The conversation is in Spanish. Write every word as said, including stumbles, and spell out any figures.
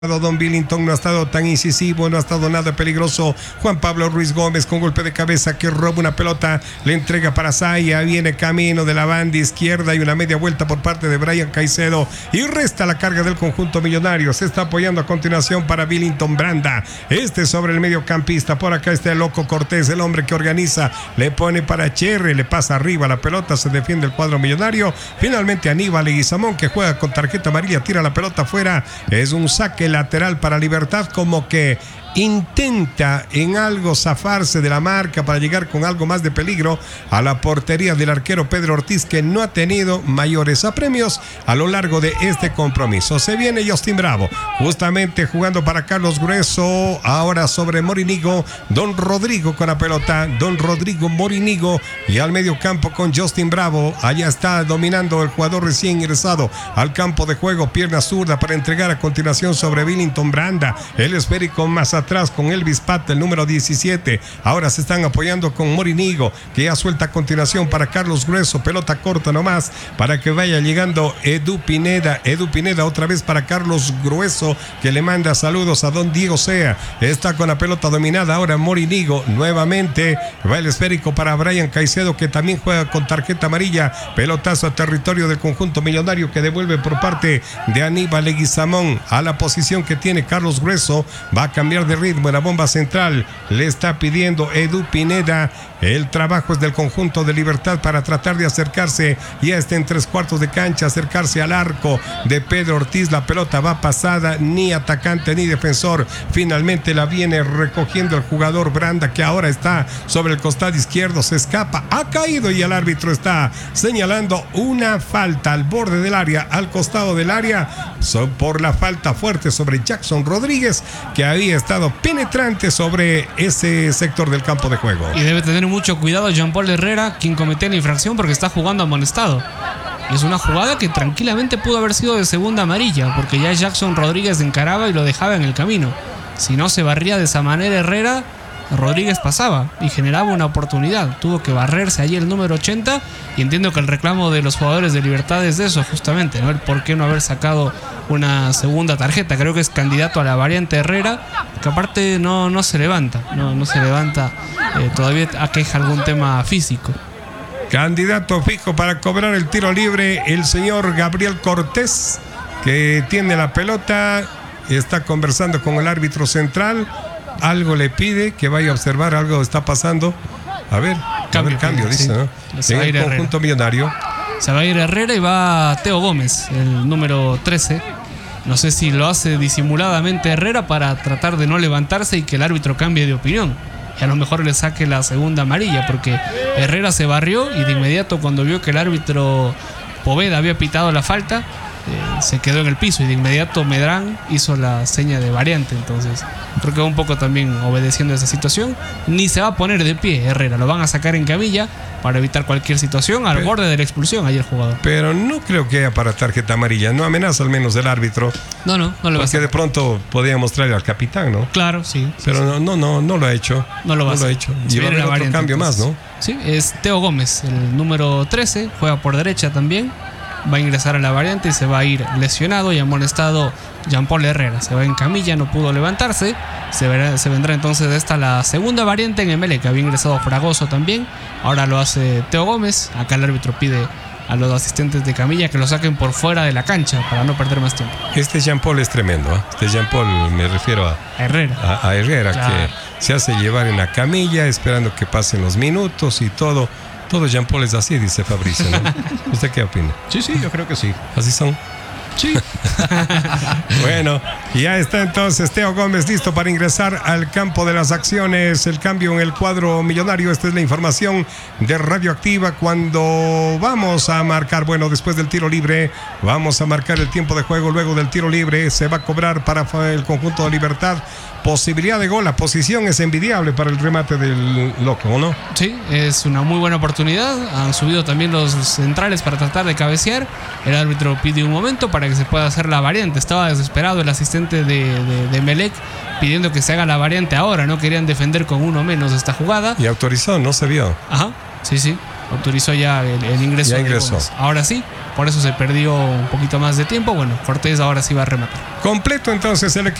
Don Billington no ha estado tan incisivo, no ha estado nada peligroso. Juan Pablo Ruiz Gómez con golpe de cabeza que roba una pelota, le entrega para Saya, viene camino de la banda izquierda y una media vuelta por parte de Brian Caicedo y resta la carga del conjunto millonario. Se está apoyando a continuación para Billington Branda, este sobre el mediocampista. Por acá está el Loco Cortés, el hombre que organiza, le pone para Cherry, le pasa arriba la pelota, se defiende el cuadro millonario. Finalmente Aníbal Leguizamón, que juega con tarjeta amarilla, tira la pelota afuera, es un saque lateral para Libertad, como que intenta en algo zafarse de la marca para llegar con algo más de peligro a la portería del arquero Pedro Ortiz, que no ha tenido mayores apremios a lo largo de este compromiso. Se viene Justin Bravo, justamente jugando para Carlos Grueso, ahora sobre Morinigo, Don Rodrigo con la pelota, Don Rodrigo Morinigo, y al medio campo con Justin Bravo. Allá está dominando el jugador recién ingresado al campo de juego, pierna zurda para entregar a continuación sobre Billington Branda, el esférico más atrás con Elvis Pat, el número diecisiete. Ahora se están apoyando con Morinigo, que ya suelta a continuación para Carlos Grueso, pelota corta nomás para que vaya llegando Edu Pineda. Edu Pineda otra vez para Carlos Grueso, que le manda saludos a Don Diego Sea. Está con la pelota dominada ahora Morinigo, nuevamente va el esférico para Brian Caicedo, que también juega con tarjeta amarilla. Pelotazo a territorio del conjunto millonario, que devuelve por parte de Aníbal Leguizamón a la posición que tiene Carlos Grueso. Va a cambiar de ritmo en la bomba central, le está pidiendo Edu Pineda. El trabajo es del conjunto de Libertad para tratar de acercarse, ya está en tres cuartos de cancha, acercarse al arco de Pedro Ortiz. La pelota va pasada, ni atacante ni defensor. Finalmente la viene recogiendo el jugador Branda, que ahora está sobre el costado izquierdo, se escapa, ha caído y el árbitro está señalando una falta al borde del área, al costado del área, por la falta fuerte sobre Jackson Rodríguez, que había estado penetrante sobre ese sector del campo de juego. Y debe tener mucho cuidado Jean Paul Herrera, quien cometió la infracción, porque está jugando amonestado. Es una jugada que tranquilamente pudo haber sido de segunda amarilla, porque ya Jackson Rodríguez encaraba y lo dejaba en el camino. Si no se barría de esa manera Herrera, Rodríguez pasaba y generaba una oportunidad. Tuvo que barrerse allí el número ochenta, y entiendo que el reclamo de los jugadores de Libertad es de eso justamente, ¿no? El por qué no haber sacado una segunda tarjeta. Creo que es candidato a la variante Herrera, que aparte no, no se levanta, no, no se levanta, eh, todavía aqueja algún tema físico. Candidato fijo para cobrar el tiro libre, el señor Gabriel Cortés, que tiene la pelota, está conversando con el árbitro central. Algo le pide, que vaya a observar, algo está pasando. A ver, cambio, a ver, cambio, dice, sí, ¿no? En el conjunto millonario. Se va a ir Herrera y va Teo Gómez, el número trece. No sé si lo hace disimuladamente Herrera para tratar de no levantarse y que el árbitro cambie de opinión. Y a lo mejor le saque la segunda amarilla, porque Herrera se barrió y de inmediato, cuando vio que el árbitro Poveda había pitado la falta, Eh, se quedó en el piso, y de inmediato Medrán hizo la seña de variante. Entonces creo que va un poco también obedeciendo a esa situación. Ni se va a poner de pie Herrera, lo van a sacar en camilla para evitar cualquier situación, al pero, borde de la expulsión ahí el jugador. Pero no creo que haya para tarjeta amarilla, no amenaza al menos el árbitro. No, no, no lo va a hacer. Porque de pronto podía mostrarle al capitán, ¿no? Claro, sí. Pero sí, no, no, no, no lo ha hecho. No lo va no a hacer. Lo ha hecho. Y va a haber otro variante, cambio entonces, más, ¿no? Sí, es Teo Gómez, el número trece, juega por derecha también. Va a ingresar a la variante y se va a ir lesionado y amonestado Jean Paul Herrera. Se va en camilla, no pudo levantarse. Se, verá, se vendrá entonces esta la segunda variante en Emelec. Había ingresado Fragoso también. Ahora lo hace Teo Gómez. Acá el árbitro pide a los asistentes de camilla que lo saquen por fuera de la cancha para no perder más tiempo. Este Jean Paul es tremendo, ¿eh? Este Jean Paul, me refiero a Herrera, a, a Herrera, claro, que se hace llevar en la camilla esperando que pasen los minutos y todo. Todo Jean Paul es así, dice Fabricio, ¿no? ¿Usted qué opina? Sí, sí, yo creo que sí. ¿Así son? Sí. Bueno, ya está entonces Teo Gómez listo para ingresar al campo de las acciones. El cambio en el cuadro millonario. Esta es la información de Radioactiva. Cuando vamos a marcar, bueno, después del tiro libre, vamos a marcar el tiempo de juego. Luego del tiro libre se va a cobrar para el conjunto de Libertad. Posibilidad de gol, la posición es envidiable para el remate del Loco, ¿no? Sí, es una muy buena oportunidad. Han subido también los centrales para tratar de cabecear. El árbitro pide un momento para que se pueda hacer la variante. Estaba desesperado el asistente de, de, de Emelec pidiendo que se haga la variante ahora. No querían defender con uno menos esta jugada. Y autorizó, no se vio. Ajá, sí, sí. Autorizó ya el, el ingreso. Ya ingresó. Ahora sí, por eso se perdió un poquito más de tiempo. Bueno, Cortés ahora sí va a rematar. Completo entonces el equipo.